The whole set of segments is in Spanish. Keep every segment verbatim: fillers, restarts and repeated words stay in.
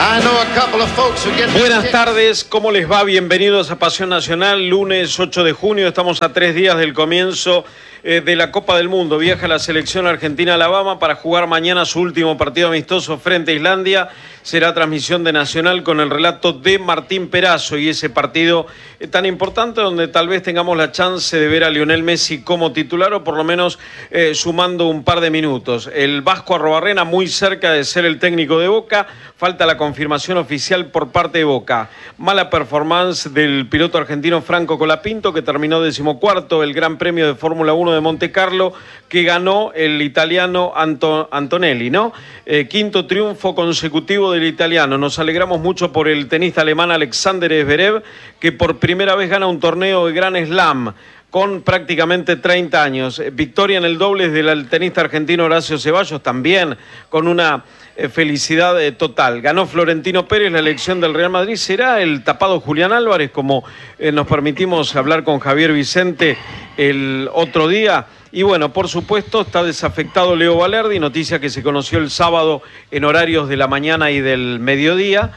Buenas tardes, ¿cómo les va? Bienvenidos a Pasión Nacional, lunes ocho de junio, estamos a tres días del comienzo eh, de la Copa del Mundo. Viaja la selección argentina a Alabama para jugar mañana su último partido amistoso frente a Islandia. Será transmisión de Nacional con el relato de Martín Perazo y ese partido eh, tan importante donde tal vez tengamos la chance de ver a Lionel Messi como titular o por lo menos eh, sumando un par de minutos. El Vasco Arruabarrena muy cerca de ser el técnico de Boca, falta la confirmación oficial por parte de Boca. Mala performance del piloto argentino Franco Colapinto, que terminó decimocuarto el Gran Premio de Fórmula uno de Monte Carlo, que ganó el italiano Anto, Antonelli, ¿no? Eh, quinto triunfo consecutivo del italiano. Nos alegramos mucho por el tenista alemán Alexander Zverev, que por primera vez gana un torneo de Grand Slam con prácticamente treinta años. Victoria en el dobles del tenista argentino Horacio Ceballos, también con una eh, felicidad eh, total. Ganó Florentino Pérez la elección del Real Madrid. ¿Será el tapado Julián Álvarez, como eh, nos permitimos hablar con Javier Vicente el otro día? Y bueno, por supuesto, está desafectado Leo Valerdi, noticia que se conoció el sábado en horarios de la mañana y del mediodía.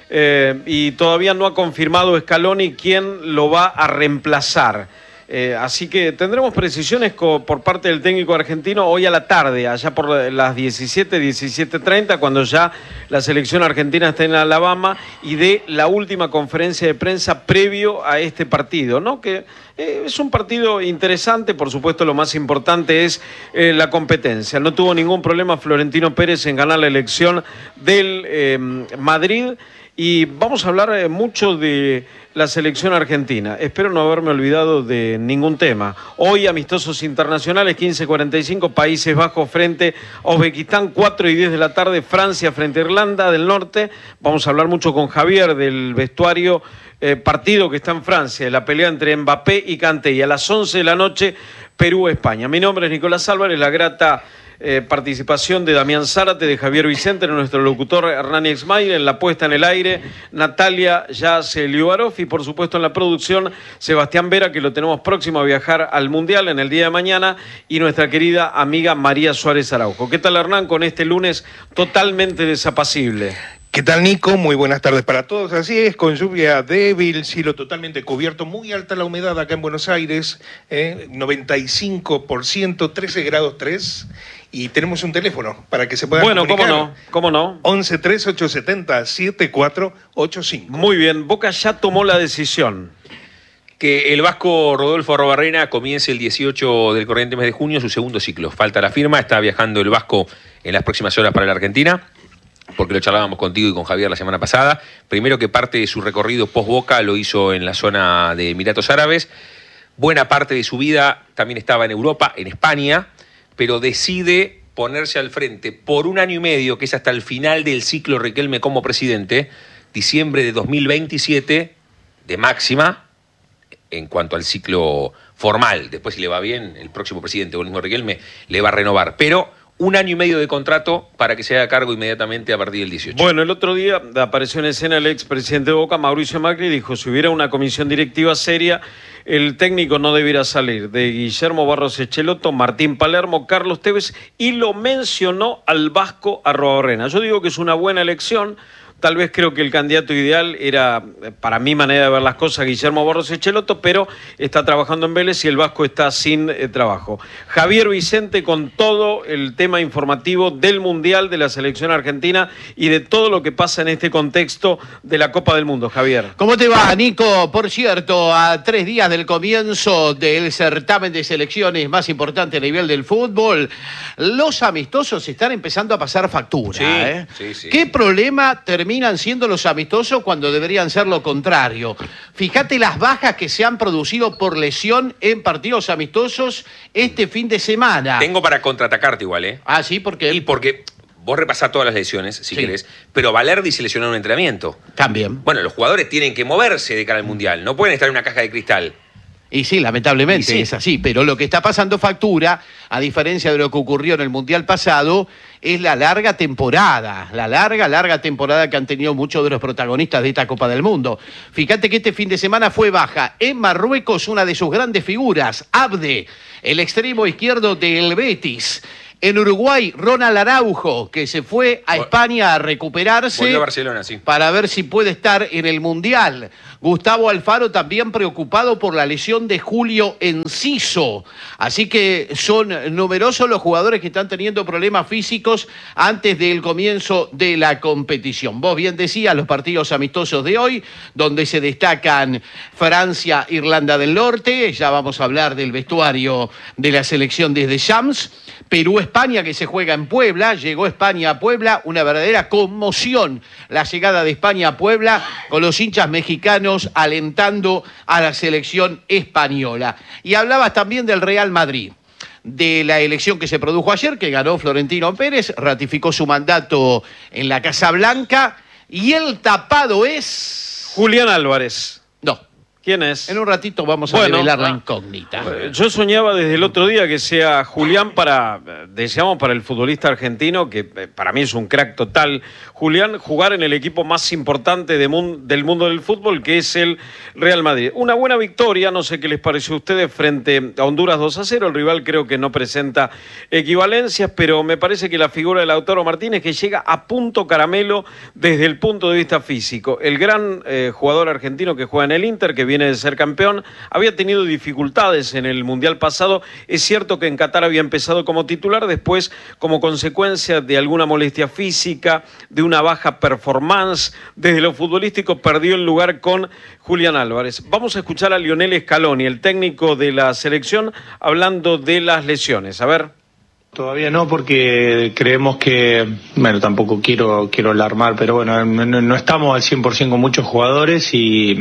Eh, y todavía no ha confirmado Scaloni quién lo va a reemplazar. Eh, así que tendremos precisiones co- por parte del técnico argentino hoy a la tarde, allá por las diecisiete, diecisiete treinta, cuando ya la selección argentina está en Alabama y dé la última conferencia de prensa previo a este partido, ¿no? Que eh, es un partido interesante, por supuesto lo más importante es eh, la competencia. No tuvo ningún problema Florentino Pérez en ganar la elección del eh, Madrid. Y vamos a hablar eh, mucho de la selección argentina. Espero no haberme olvidado de ningún tema. Hoy, amistosos internacionales, quince cuarenta y cinco, Países Bajos frente a Uzbekistán, cuatro y diez de la tarde, Francia frente a Irlanda del Norte. Vamos a hablar mucho con Javier del vestuario, eh, partido que está en Francia, la pelea entre Mbappé y Kanté. Y a las once de la noche, Perú-España. Mi nombre es Nicolás Álvarez, la grata Eh, participación de Damián Zárate, de Javier Vicente, de nuestro locutor Hernán Exmail, en la puesta en el aire, Natalia Yace Liubarov y por supuesto en la producción Sebastián Vera, que lo tenemos próximo a viajar al Mundial en el día de mañana, y nuestra querida amiga María Suárez Araujo. ¿Qué tal, Hernán, con este lunes totalmente desapacible? ¿Qué tal, Nico? Muy buenas tardes para todos. Así es, con lluvia débil, cielo totalmente cubierto, muy alta la humedad acá en Buenos Aires, eh, noventa y cinco por ciento, trece grados tres, y tenemos un teléfono para que se puedan bueno, comunicar. Bueno, cómo no, cómo no. once tres ocho siete cero siete cuatro ocho cinco. Muy bien, Boca ya tomó la decisión. Que el vasco Rodolfo Arruabarrena comience el dieciocho del corriente mes de junio su segundo ciclo. Falta la firma, está viajando el vasco en las próximas horas para la Argentina, porque lo charlábamos contigo y con Javier la semana pasada. Primero que parte de su recorrido post-Boca lo hizo en la zona de Emiratos Árabes. Buena parte de su vida también estaba en Europa, en España, pero decide ponerse al frente por un año y medio, que es hasta el final del ciclo Riquelme como presidente, diciembre de dos mil veintisiete, de máxima, en cuanto al ciclo formal. Después, si le va bien, el próximo presidente o el mismo Riquelme le va a renovar. Pero un año y medio de contrato para que se haga cargo inmediatamente a partir del dieciocho. Bueno, el otro día apareció en escena el expresidente de Boca, Mauricio Macri, y dijo, si hubiera una comisión directiva seria, el técnico no debiera salir. De Guillermo Barros Echeloto, Martín Palermo, Carlos Tevez, y lo mencionó al vasco Arruabarrena. Yo digo que es una buena elección. Tal vez creo que el candidato ideal era, para mi manera de ver las cosas, Guillermo Barros Echeloto, pero está trabajando en Vélez y el vasco está sin eh, trabajo. Javier Vicente con todo el tema informativo del Mundial, de la selección argentina y de todo lo que pasa en este contexto de la Copa del Mundo. Javier. ¿Cómo te va, Nico? Por cierto, a tres días del comienzo del certamen de selecciones más importante a nivel del fútbol, los amistosos están empezando a pasar factura. Sí, ¿eh? sí, sí. ¿Qué problema termina terminan siendo los amistosos cuando deberían ser lo contrario? Fíjate las bajas que se han producido por lesión en partidos amistosos este fin de semana. Tengo para contraatacarte igual, ¿eh? Ah, sí, ¿por qué? Y porque vos repasás todas las lesiones, si Sí. querés, pero Valerdi se lesionó en un entrenamiento. También. Bueno, los jugadores tienen que moverse de cara al Mundial, no pueden estar en una caja de cristal. Y sí, lamentablemente Y sí. es así, pero lo que está pasando factura, a diferencia de lo que ocurrió en el Mundial pasado, es la larga temporada, la larga, larga temporada que han tenido muchos de los protagonistas de esta Copa del Mundo. Fíjate que este fin de semana fue baja en Marruecos una de sus grandes figuras, Abde, el extremo izquierdo del Betis. En Uruguay, Ronald Araujo, que se fue a España a recuperarse. Volvió a Barcelona, sí. Para ver si puede estar en el Mundial. Gustavo Alfaro también preocupado por la lesión de Julio Enciso. Así que son numerosos los jugadores que están teniendo problemas físicos antes del comienzo de la competición. Vos bien decías los partidos amistosos de hoy, donde se destacan Francia, Irlanda del Norte. Ya vamos a hablar del vestuario de la selección desde Shams. Perú, España, que se juega en Puebla. Llegó España a Puebla, una verdadera conmoción la llegada de España a Puebla, con los hinchas mexicanos alentando a la selección española. Y hablabas también del Real Madrid, de la elección que se produjo ayer, que ganó Florentino Pérez, ratificó su mandato en la Casa Blanca, y el tapado es... Julián Álvarez. No. ¿Quién es? En un ratito vamos a bueno, revelar ah, la incógnita. Yo soñaba desde el otro día que sea Julián para, deseamos para el futbolista argentino, que para mí es un crack total, Julián, jugar en el equipo más importante de mun, del mundo del fútbol, que es el Real Madrid. Una buena victoria, no sé qué les pareció a ustedes, frente a Honduras dos a cero, el rival creo que no presenta equivalencias, pero me parece que la figura de Lautaro Martínez, que llega a punto caramelo desde el punto de vista físico. El gran eh, jugador argentino que juega en el Inter, que viene de ser campeón, había tenido dificultades en el Mundial pasado. Es cierto que en Qatar había empezado como titular, después como consecuencia de alguna molestia física, de una baja performance, desde lo futbolístico perdió el lugar con Julián Álvarez. Vamos a escuchar a Lionel Scaloni, el técnico de la selección, hablando de las lesiones. A ver. Todavía no, porque creemos que, bueno, tampoco quiero, quiero alarmar, pero bueno, no, no estamos al cien por ciento con muchos jugadores y...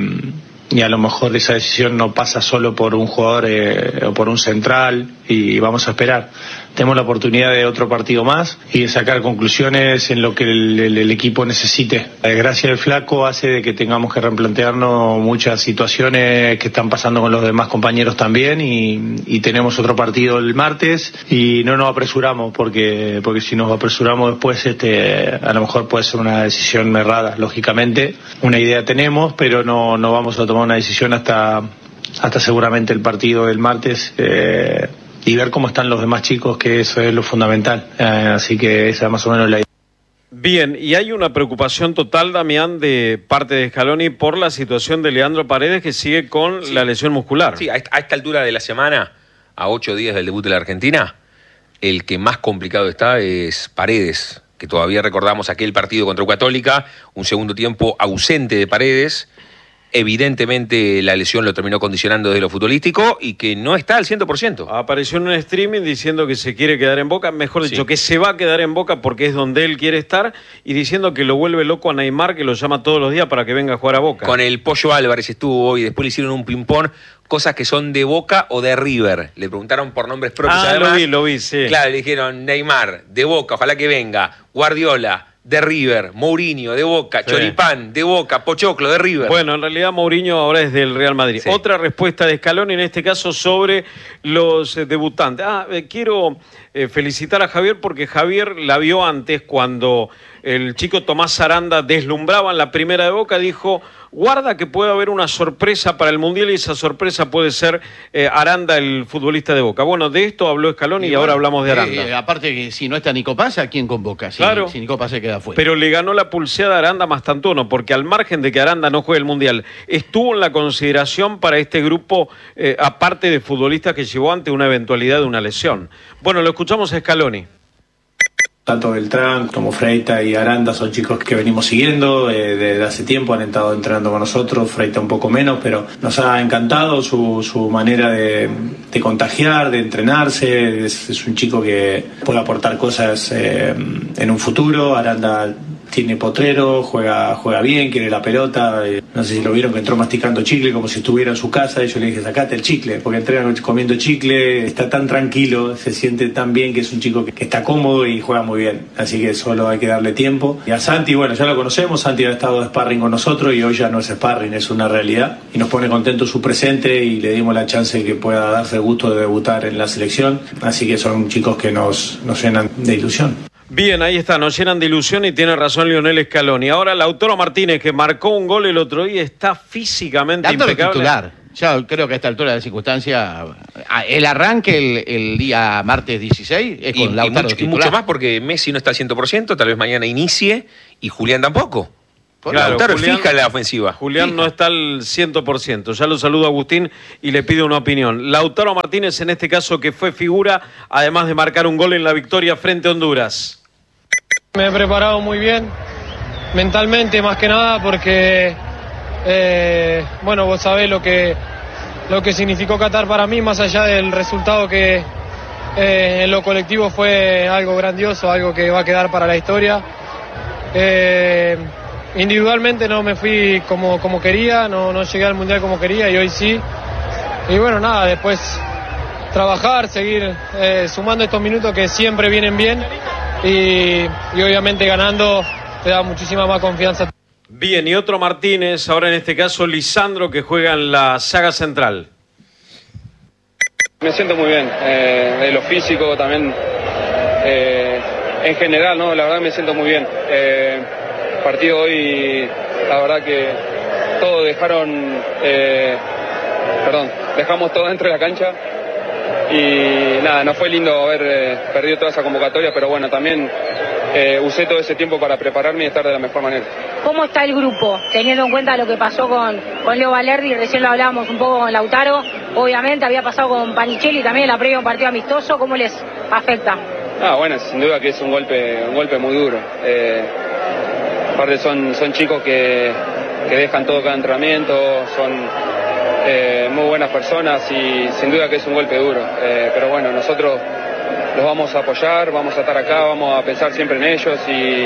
y a lo mejor esa decisión no pasa solo por un jugador eh, o por un central, y vamos a esperar. Tenemos la oportunidad de otro partido más y de sacar conclusiones en lo que el, el, el equipo necesite. La desgracia del flaco hace de que tengamos que replantearnos muchas situaciones que están pasando con los demás compañeros también, y, y tenemos otro partido el martes y no nos apresuramos, porque porque si nos apresuramos después este a lo mejor puede ser una decisión errada. Lógicamente una idea tenemos, pero no, no vamos a tomar una decisión hasta hasta seguramente el partido del martes, eh, y ver cómo están los demás chicos, que eso es lo fundamental. Eh, así que esa es más o menos la idea. Bien, y hay una preocupación total, Damián, de parte de Scaloni por la situación de Leandro Paredes, que sigue con sí. la lesión muscular. Sí, a esta, a esta altura de la semana, a ocho días del debut de la Argentina, el que más complicado está es Paredes, que todavía recordamos aquel partido contra Católica, un segundo tiempo ausente de Paredes. Evidentemente la lesión lo terminó condicionando desde lo futbolístico y que no está al cien por ciento. Apareció en un streaming diciendo que se quiere quedar en Boca, mejor dicho, sí. que se va a quedar en Boca porque es donde él quiere estar, y diciendo que lo vuelve loco a Neymar, que lo llama todos los días para que venga a jugar a Boca. Con el Pollo Álvarez estuvo hoy, después le hicieron un ping-pong, cosas que son de Boca o de River. Le preguntaron por nombres propios. Ah, además, lo vi, lo vi, sí. Claro, le dijeron Neymar, de Boca, ojalá que venga. Guardiola, de River. Mourinho, de Boca. Sí. Choripán, de Boca. Pochoclo, de River. Bueno, en realidad Mourinho ahora es del Real Madrid. Sí. Otra respuesta de Scaloni, en este caso sobre los eh, debutantes. Ah, eh, quiero eh, felicitar a Javier, porque Javier la vio antes cuando el chico Tomás Aranda deslumbraba en la primera de Boca. Dijo, guarda que puede haber una sorpresa para el Mundial, y esa sorpresa puede ser eh, Aranda, el futbolista de Boca. Bueno, de esto habló Scaloni y, y bueno, ahora hablamos de Aranda. Eh, aparte que si no está Nico Paz, ¿a quién convoca? Si, claro. si Nico Paz se queda fuera. Pero le ganó la pulseada a Aranda Mastantuono, porque al margen de que Aranda no juegue el Mundial, estuvo en la consideración para este grupo, eh, aparte de futbolistas que llevó ante una eventualidad de una lesión. Bueno, lo escuchamos a Scaloni. Tanto Beltrán como Freita y Aranda son chicos que venimos siguiendo eh, desde hace tiempo, han estado entrenando con nosotros, Freita un poco menos, pero nos ha encantado su, su manera de, de contagiar, de entrenarse. Es, es un chico que puede aportar cosas eh, en un futuro. Aranda tiene potrero, juega juega bien, quiere la pelota. Eh, no sé si lo vieron, que entró masticando chicle como si estuviera en su casa, y yo le dije, sacate el chicle, porque entrena comiendo chicle, está tan tranquilo, se siente tan bien, que es un chico que, que está cómodo y juega muy bien, así que solo hay que darle tiempo. Y a Santi, bueno, ya lo conocemos, Santi ha estado de sparring con nosotros y hoy ya no es sparring, es una realidad, y nos pone contento su presente, y le dimos la chance de que pueda darse el gusto de debutar en la selección, así que son chicos que nos, nos llenan de ilusión. Bien, ahí está, nos llenan de ilusión, y tiene razón Lionel Scaloni. Ahora Lautaro Martínez, que marcó un gol el otro día, está físicamente Dándolo impecable. titular. Ya creo que a esta altura de la circunstancia, el arranque el, el día martes dieciséis es con y, Lautaro y, mucho, y titular. mucho más porque Messi no está al cien por ciento, tal vez mañana inicie, y Julián tampoco. Claro, Lautaro Julián, fija la ofensiva. Julián fija. no está al cien por ciento. Ya lo saludo a Agustín y le pido una opinión. Lautaro Martínez, en este caso, que fue figura, además de marcar un gol en la victoria frente a Honduras. Me he preparado muy bien, mentalmente más que nada, porque, eh, bueno, vos sabés lo que, lo que significó Qatar para mí, más allá del resultado que eh, en lo colectivo fue algo grandioso, algo que va a quedar para la historia. Eh, individualmente no me fui como, como quería, no, no llegué al Mundial como quería y hoy sí. Y bueno, nada, después trabajar, seguir eh, sumando estos minutos que siempre vienen bien y, y obviamente ganando te da muchísima más confianza. Bien, y otro Martínez, ahora en este caso Lisandro, que juega en la saga central. Me siento muy bien, eh, de lo físico también, eh, en general, ¿no? La verdad me siento muy bien. Eh, partido hoy, la verdad que todos dejaron, eh, perdón, dejamos todo dentro de la cancha y nada, no fue lindo haber eh, perdido toda esa convocatoria, pero bueno, también eh, usé todo ese tiempo para prepararme y estar de la mejor manera. ¿Cómo está el grupo, teniendo en cuenta lo que pasó con, con Leo Valerdi? Recién lo hablábamos un poco con Lautaro, obviamente había pasado con Panichelli también en la previa de un partido amistoso, ¿cómo les afecta? Ah, bueno, sin duda que es un golpe, un golpe muy duro. Eh, aparte son, son chicos que, que dejan todo cada entrenamiento, son eh, muy buenas personas y sin duda que es un golpe duro. Eh, pero bueno, nosotros los vamos a apoyar, vamos a estar acá, vamos a pensar siempre en ellos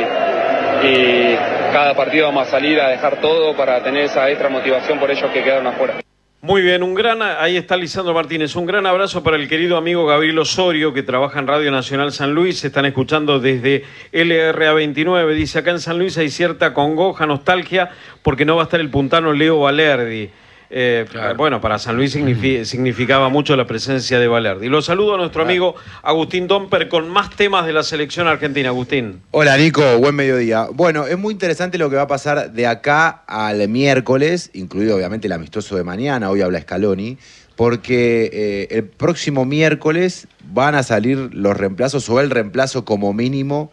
y, y cada partido vamos a salir a dejar todo para tener esa extra motivación por ellos que quedaron afuera. Muy bien, un gran, ahí está Lisandro Martínez, un gran abrazo para el querido amigo Gabriel Osorio, que trabaja en Radio Nacional San Luis, se están escuchando desde L R A veintinueve, dice acá en San Luis hay cierta congoja, nostalgia, porque no va a estar el puntano Leo Valerdi. Eh, claro. Bueno, para San Luis signifi significaba mucho la presencia de Valerdi. Lo saludo a nuestro amigo Agustín Domper con más temas de la selección argentina. Agustín. Hola Nico, buen mediodía. Bueno, es muy interesante lo que va a pasar de acá al miércoles, incluido obviamente el amistoso de mañana, hoy habla Scaloni, porque eh, el próximo miércoles van a salir los reemplazos o el reemplazo como mínimo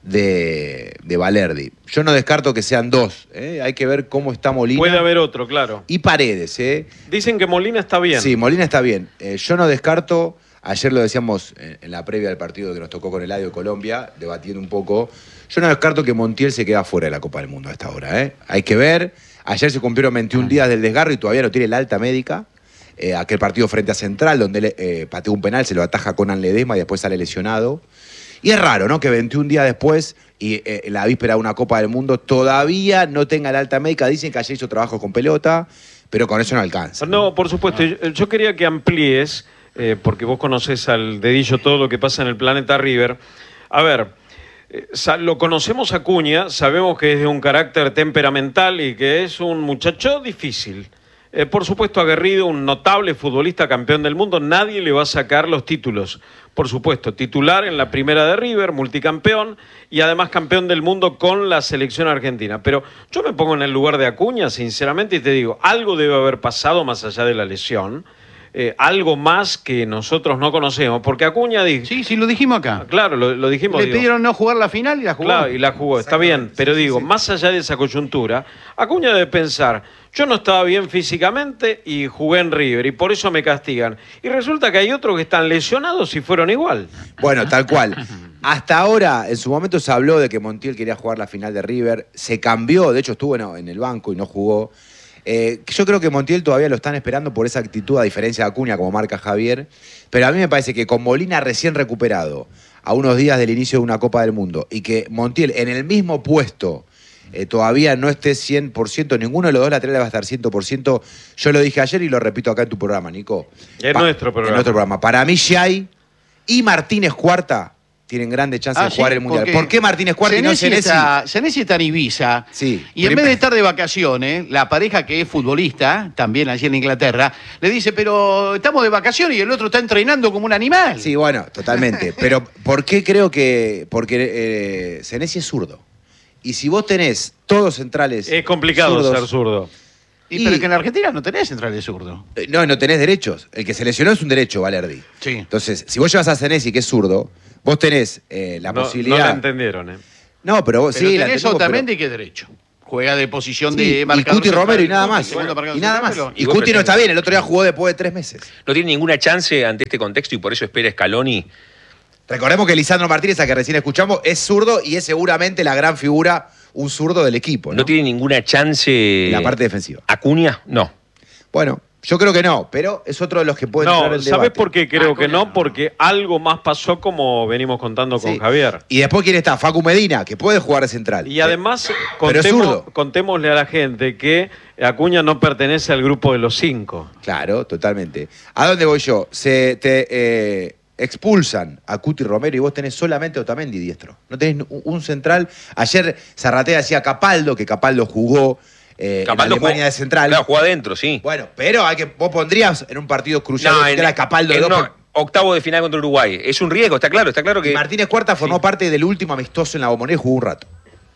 de, de Valerdi. Yo no descarto que sean dos, ¿eh? Hay que ver cómo está Molina. Puede haber otro, claro. Y Paredes, ¿eh? Dicen que Molina está bien. Sí, Molina está bien. Eh, yo no descarto, ayer lo decíamos en, en la previa del partido que nos tocó con Eladio de Colombia, debatiendo un poco, yo no descarto que Montiel se queda fuera de la Copa del Mundo a esta hora, ¿eh? Hay que ver, ayer se cumplieron veintiún días del desgarro y todavía no tiene la alta médica. Eh, aquel partido frente a Central, donde él eh, pateó un penal, se lo ataja Conan Ledesma y después sale lesionado. Y es raro, ¿no? Que veintiún días después, y eh, la víspera de una Copa del Mundo, todavía no tenga la alta médica. Dicen que ayer hizo trabajo con pelota, pero con eso no alcanza. No, no por supuesto. Yo, yo quería que amplíes, eh, porque vos conocés al dedillo todo lo que pasa en el planeta River. A ver, eh, lo conocemos a Acuña, sabemos que es de un carácter temperamental y que es un muchacho difícil. Eh, por supuesto, aguerrido, un notable futbolista campeón del mundo, nadie le va a sacar los títulos. Por supuesto, titular en la primera de River, multicampeón y además campeón del mundo con la selección argentina. Pero yo me pongo en el lugar de Acuña, sinceramente, y te digo, algo debe haber pasado más allá de la lesión, eh, algo más que nosotros no conocemos, porque Acuña dijo... Sí, sí, lo dijimos acá. Claro, lo, lo dijimos. Le digo, pidieron no jugar la final y la jugó. Claro, y la jugó, está bien, pero sí, digo, sí. más allá de esa coyuntura, Acuña debe pensar, yo no estaba bien físicamente y jugué en River y por eso me castigan. Y resulta que hay otros que están lesionados y fueron igual. Bueno, tal cual. Hasta ahora, en su momento se habló de que Montiel quería jugar la final de River, se cambió, de hecho estuvo en, en el banco y no jugó. Eh, yo creo que Montiel todavía lo están esperando por esa actitud, a diferencia de Acuña, como marca Javier. Pero a mí me parece que con Molina recién recuperado, a unos días del inicio de una Copa del Mundo, y que Montiel en el mismo puesto eh, todavía no esté cien por ciento, ninguno de los dos laterales va a estar cien por ciento. Yo lo dije ayer y lo repito acá en tu programa, Nico. En Pa nuestro programa. En nuestro programa. Para mí, Giai y Martínez Cuarta tienen grandes chances Ah, de jugar ¿sí? el Mundial. Porque ¿Por qué Martínez Cuarta y no Senesi Senesi? está, Senesi está en Ibiza. Sí. Y en Prim- vez de estar de vacaciones, la pareja que es futbolista, también allí en Inglaterra, le dice, pero estamos de vacaciones y el otro está entrenando como un animal. Sí, bueno, totalmente. Pero ¿por qué creo que...? Porque eh, Senesi es zurdo. Y si vos tenés todos centrales Es complicado zurdos, ser zurdo. Y, y pero que en la Argentina no tenés centrales zurdo. No, no tenés derechos. El que se lesionó es un derecho, Valerdi. Sí. Entonces, si vos llevas a Senesi, que es zurdo, vos tenés eh, la no, posibilidad... No la entendieron, ¿eh? No, pero vos pero sí... tenés la Otamendi, que es derecho. Juega de posición sí, de marcador. Y Cuti Romero y nada central, más. Bueno, Y nada más. central, Y Cuti no está bien, el otro día jugó después de tres meses. No tiene ninguna chance ante este contexto y por eso espera Scaloni. Recordemos que Lisandro Martínez, a que recién escuchamos, es zurdo y es seguramente la gran figura, un zurdo del equipo. No, ¿no? tiene ninguna chance. En la parte defensiva. ¿Acuña? No. Bueno, yo creo que no, pero es otro de los que pueden entrar No, en el ¿sabés debate. por qué creo Acuña que no? no. Porque algo más pasó como venimos contando con Sí. Javier. Y después, ¿quién está? Facu Medina, que puede jugar de central. Y además, Pero es contemos- zurdo. contémosle a la gente que Acuña no pertenece al grupo de los cinco. Claro, totalmente. ¿A dónde voy yo? Se te eh, expulsan a Cuti Romero y vos tenés solamente Otamendi diestro. No tenés un, un central. Ayer Zarratea decía Capaldo, que Capaldo jugó eh, Capaldo en Alemania jugó- de central. Claro, juega adentro, sí. Bueno, pero hay que, vos pondrías en un partido crucial No, de en, a Capaldo en de dos uno- por- octavo de final contra Uruguay. Es un riesgo, está claro, está claro que. Martínez Cuarta formó parte del último amistoso en la Bombonera y jugó un rato.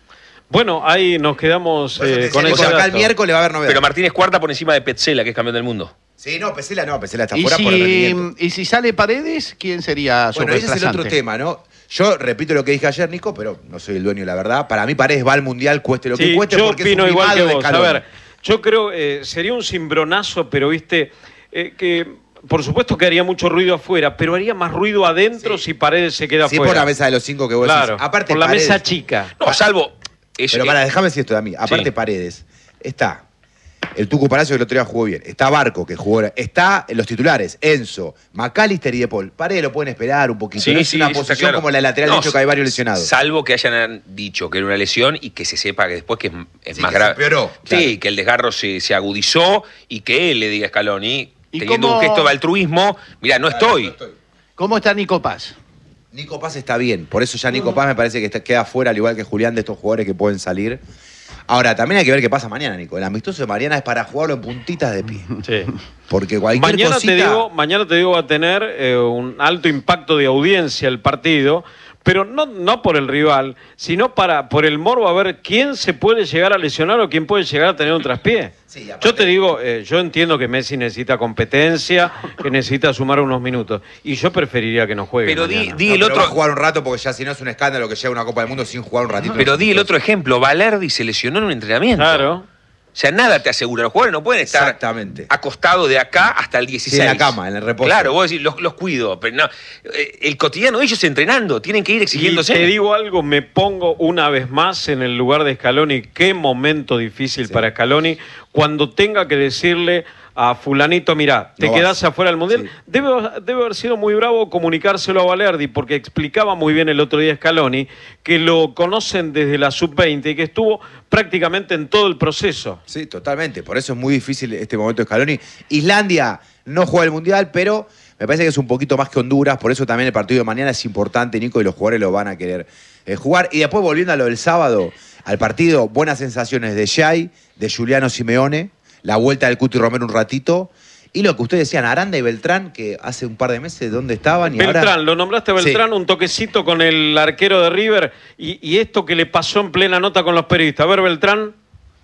Bueno, ahí nos quedamos Por eso te eh, decía, con Nico, ese acá el dato. miércoles va a haber novedades. Pero Martínez cuarta por encima de Petzela, que es campeón del mundo. Sí, no, Pesela no, Pesela está ¿Y fuera por el si, rendimiento. y si sale Paredes, ¿quién sería su Bueno, ese es el otro reemplazante? tema, ¿no? Yo repito lo que dije ayer, Nico, pero no soy el dueño de la verdad. Para mí Paredes va al Mundial, cueste lo que Sí, cueste, yo porque es un opino igual que mimado de vos. A Scaloni. ver, yo creo eh, sería un cimbronazo, pero viste eh, que por supuesto que haría mucho ruido afuera, pero haría más ruido adentro Sí. si Paredes se queda Sí, afuera. por la mesa de los cinco que vos Claro, decís. Aparte, por la Paredes- mesa chica. No, salvo. eso- Pero para, déjame decir esto de mí. Aparte, Sí. Paredes, está el Tucu Palacio, que el otro día jugó bien. Está Barco, que jugó. Está en los titulares, Enzo, McAllister y De Paul. Paredes lo pueden esperar un poquito. Sí, no es sí, una eso está posición claro. como la lateral No, derecho, que hay varios lesionados. Salvo que hayan dicho que era una lesión y que se sepa que después que es, es Sí, más que se grave. empeoró, Sí, claro. que el desgarro se, se agudizó y que él le diga a Scaloni, ¿Y teniendo cómo- un gesto de altruismo, mira, no estoy. ¿Cómo está Nico Paz? Nico Paz está bien, por eso ya Nico Paz me parece que está- queda fuera, al igual que Julián, de estos jugadores que pueden salir. Ahora, también hay que ver qué pasa mañana, Nico. El amistoso de Mariana es para jugarlo en puntitas de pie. Sí. Porque cualquier Mañana cosita... te digo, mañana te digo va a tener eh, un alto impacto de audiencia el partido, pero no, no por el rival, sino para por el morbo a ver quién se puede llegar a lesionar o quién puede llegar a tener un traspié. Sí, aparte- Yo te digo, eh, yo entiendo que Messi necesita competencia, que necesita sumar unos minutos, y yo preferiría que no juegue. Pero di, mañana. di No, el pero otro. va a jugar un rato porque ya si no es un escándalo que llega a una Copa del Mundo sin jugar un ratito. Pero di el otro ejemplo, Valerdi se lesionó en un entrenamiento. Claro. O sea, nada te asegura. Los jugadores no pueden estar Exactamente. acostados de acá hasta el dieciséis. Sí, en la cama, en el reposo. Claro, vos decís, los, los cuido. Pero no, eh, el cotidiano de ellos entrenando, tienen que ir Y exigiéndose. te digo algo, me pongo una vez más en el lugar de Scaloni. Qué momento difícil Sí. para Scaloni cuando tenga que decirle a fulanito, mira, te No quedás vas. afuera del Mundial. Sí. Debe, debe haber sido muy bravo comunicárselo a Valerdi, porque explicaba muy bien el otro día Scaloni que lo conocen desde la sub veinte y que estuvo prácticamente en todo el proceso. Sí, totalmente. Por eso es muy difícil este momento de Scaloni. Islandia no juega el Mundial, pero me parece que es un poquito más que Honduras. Por eso también el partido de mañana es importante, Nico, y los jugadores lo van a querer eh, jugar. Y después, volviendo a lo del sábado, al partido, buenas sensaciones de Jay, de Juliano Simeone, la vuelta del Cuti Romero un ratito. Y lo que ustedes decían, Aranda y Beltrán, que hace un par de meses, ¿dónde estaban? Y Beltrán, ahora... lo nombraste a Beltrán, Sí. un toquecito con el arquero de River y, y esto que le pasó en plena nota con los periodistas. A ver, Beltrán.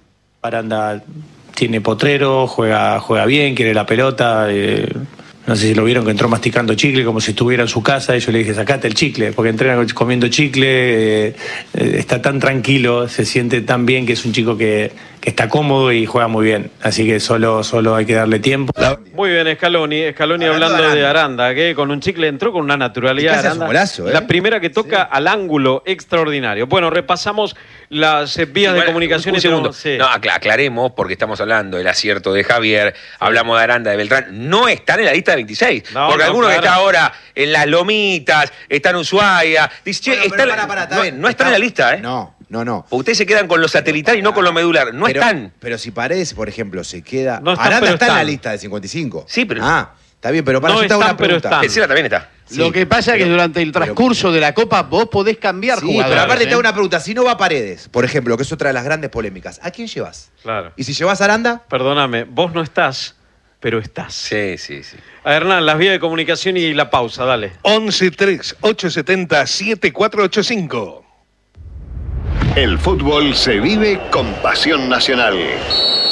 Aranda tiene potrero, juega, juega bien, quiere la pelota. eh, no sé si lo vieron que entró masticando chicle como si estuviera en su casa. Y yo le dije, sacate el chicle, porque entrena comiendo chicle, eh, eh, está tan tranquilo, se siente tan bien que es un chico que, que está cómodo y juega muy bien. Así que solo, solo hay que darle tiempo. Muy bien, Scaloni. Scaloni Hablando hablando de de Aranda, que con un chicle entró con una naturalidad. Y casi hace Aranda. un golazo, ¿eh? La primera que toca al ángulo extraordinario. Bueno, repasamos las eh, vías de Bueno, comunicación. un y segundo. tenemos- sí. No, acla- aclaremos, porque estamos hablando del acierto de Javier, hablamos de Aranda, de Beltrán. No están en la lista de veintiséis. No, porque no, alguno claro. que está ahora en las Lomitas, está en Ushuaia, dice, che, Bueno, está pero en- pará, pará, está no, bien. no están en la lista, ¿eh? No, no, no. Porque ustedes se quedan con lo satelital y no con lo medular. No pero, están. Pero si Paredes, por ejemplo, se queda... No están, Aranda pero está en la están. lista de cincuenta y cinco. Sí, pero- Ah, está bien, pero para No yo te hago están, una pero pregunta. están. Tercera también está. Lo Sí, que pasa es que pero- durante el transcurso de la Copa vos podés cambiar Sí, jugadores. pero aparte ¿eh? te hago una pregunta. Si no va Paredes, por ejemplo, que es otra de las grandes polémicas, ¿a quién llevas? Claro. Y si llevas a Aranda, Perdóname, vos no estás, pero estás. Sí, sí, sí. A Hernán, las vías de comunicación y la pausa, dale. once tres ocho setenta siete cuatro ocho cinco. El fútbol se vive con pasión nacional.